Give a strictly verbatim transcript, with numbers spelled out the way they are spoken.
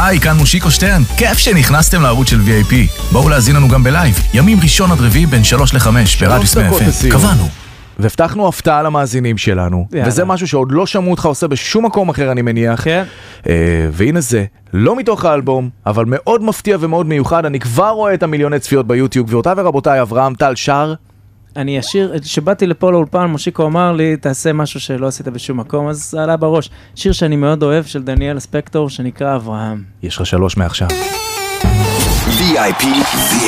היי, כאן מושיקו שטרן. כיף שנכנסתם לערוץ של וי איי פי. בואו להזין לנו גם בלייב. ימים ראשון עד רביעי בין שלוש לחמש ברדיוס מאה אף אם. קבענו. והבטחנו הפתעה למאזינים שלנו, וזה משהו שעוד לא שמעו אותך עושה בשום מקום אחר, אני מניח. כן. והנה זה, לא מתוך האלבום, אבל מאוד מפתיע ומאוד מיוחד. אני כבר רואה את המיליוני צפיות ביוטיוב, ואותה ורבותיי, אברהם טל שר. אני אשיר, שבאתי לפה לאולפן, מושיקו אמר לי, תעשה משהו שלא עשית בשום מקום, אז זה עלה בראש. שיר שאני מאוד אוהב, של דניאל ספקטור, שנקרא אברהם. יש לך שלוש מעכשיו. וי איי פי